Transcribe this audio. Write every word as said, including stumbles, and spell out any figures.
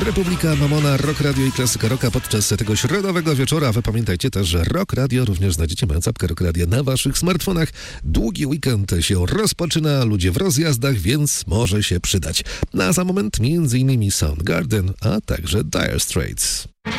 Republika, Mamona, Rock Radio i Klasyka Rocka podczas tego środowego wieczora. Wy pamiętajcie też, że Rock Radio również znajdziecie, mając apkę Rock Radio na waszych smartfonach. Długi weekend się rozpoczyna, ludzie w rozjazdach, więc może się przydać. Na za moment między innymi Soundgarden, a także Dire Straits.